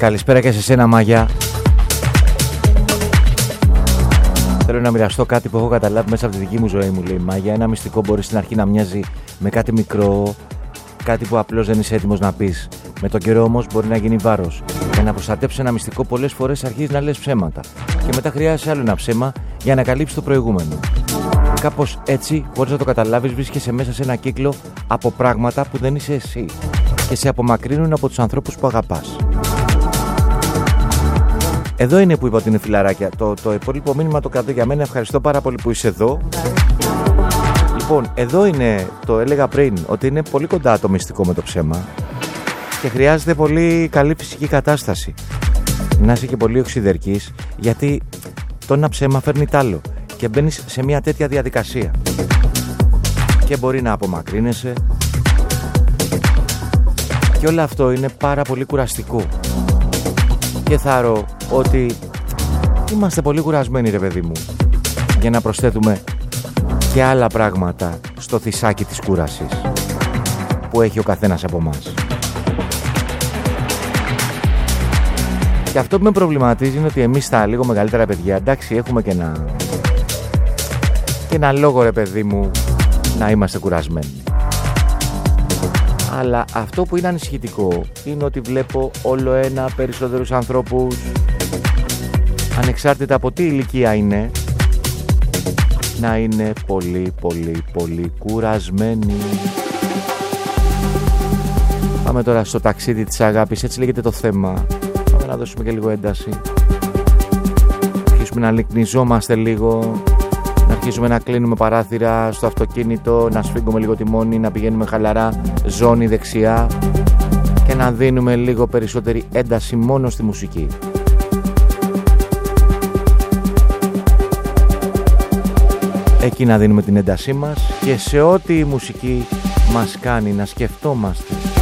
Καλησπέρα και σε σένα, Μάγια. Θέλω να μοιραστώ κάτι που έχω καταλάβει μέσα από τη δική μου ζωή, μου λέει η Μάγια. Ένα μυστικό μπορεί στην αρχή να μοιάζει με κάτι μικρό, κάτι που απλώς δεν είσαι έτοιμος να πεις. Με τον καιρό όμως μπορεί να γίνει βάρος. Για να προστατέψεις ένα μυστικό, πολλές φορές αρχίζεις να λες ψέματα. Και μετά χρειάζεσαι άλλο ένα ψέμα για να καλύψεις το προηγούμενο. Κάπως έτσι, χωρίς να το καταλάβεις, βρίσκεσαι μέσα σε ένα κύκλο από πράγματα που δεν είσαι εσύ και σε απομακρύνουν από τους ανθρώπους που αγαπάς. Εδώ είναι που είπα ότι είναι φιλαράκια. Το υπόλοιπο μήνυμα το κρατώ για μένα. Ευχαριστώ πάρα πολύ που είσαι εδώ. Λοιπόν, εδώ είναι, το έλεγα πριν, ότι είναι πολύ κοντά το μυστικό με το ψέμα και χρειάζεται πολύ καλή φυσική κατάσταση. Να είσαι και πολύ οξυδερκής, γιατί το ένα ψέμα φέρνει τ' άλλο και μπαίνεις σε μια τέτοια διαδικασία και μπορεί να απομακρύνεσαι και όλο αυτό είναι πάρα πολύ κουραστικό. Και θαρώ ότι είμαστε πολύ κουρασμένοι, ρε παιδί μου, για να προσθέτουμε και άλλα πράγματα στο θυσάκι της κούρασης που έχει ο καθένας από εμάς. Και αυτό που με προβληματίζει είναι ότι εμείς τα λίγο μεγαλύτερα παιδιά, εντάξει, έχουμε και ένα λόγο, ρε παιδί μου, να είμαστε κουρασμένοι. Αλλά αυτό που είναι ανησυχητικό είναι ότι βλέπω όλο ένα περισσότερους ανθρώπους, ανεξάρτητα από τι ηλικία είναι, να είναι πολύ κουρασμένοι. Πάμε τώρα στο ταξίδι της αγάπης, έτσι λέγεται το θέμα. Πάμε να δώσουμε και λίγο ένταση. Αρχίσουμε να λυκνιζόμαστε λίγο. Να αρχίσουμε να κλείνουμε παράθυρα στο αυτοκίνητο, να σφίγγουμε λίγο τιμόνι, να πηγαίνουμε χαλαρά ζώνη δεξιά και να δίνουμε λίγο περισσότερη ένταση μόνο στη μουσική. Εκεί να δίνουμε την έντασή μας και σε ό,τι η μουσική μας κάνει να σκεφτόμαστε